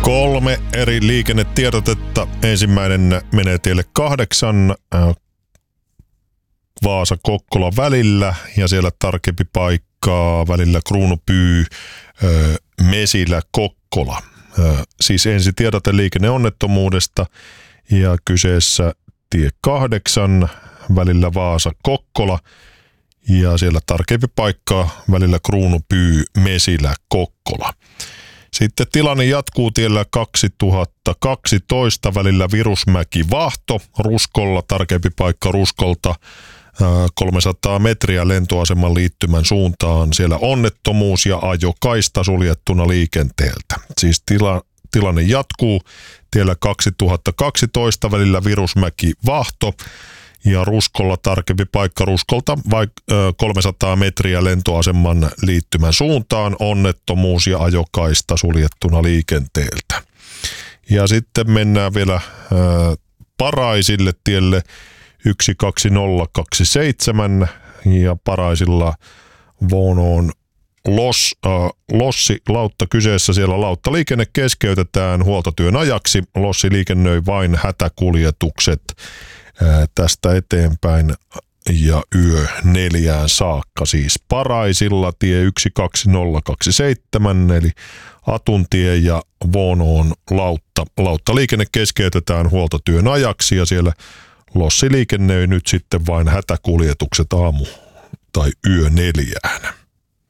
3 eri liikennetiedotetta. Ensimmäinen menee tielle 8 Vaasa-Kokkola välillä ja siellä tarkempi paikkaa välillä Kruunupyy Mesilä-Kokkola. Siis ensi tiedote liikenneonnettomuudesta ja kyseessä tie 8 välillä Vaasa-Kokkola ja siellä tarkempi paikkaa välillä Kruunupyy Mesilä-Kokkola. Sitten tilanne jatkuu tiellä 2012 välillä Virusmäki-Vahto Ruskolla, tarkempi paikka Ruskolta 300 metriä lentoaseman liittymän suuntaan. Siellä onnettomuus ja ajokaista suljettuna liikenteeltä. Siis tilanne jatkuu tiellä 2012 välillä Virusmäki-Vahto ja Ruskolla tarkempi paikka Ruskolta 300 metriä lentoaseman liittymän suuntaan, onnettomuus ja ajokaista suljettuna liikenteeltä. Ja sitten mennään vielä Paraisille tielle 12027 ja Paraisilla Vuonoon Lossi lautta kyseessä. Siellä lauttaliikenne keskeytetään huoltotyön ajaksi. Lossi liikennöi vain hätäkuljetukset tästä eteenpäin ja yö 4 saakka. Siis Paraisilla tie 12027 eli Atuntie ja Vuonoon lauttaliikenne keskeytetään huoltotyön ajaksi ja siellä Lossi liikennöi nyt sitten vain hätäkuljetukset aamu tai yö 4.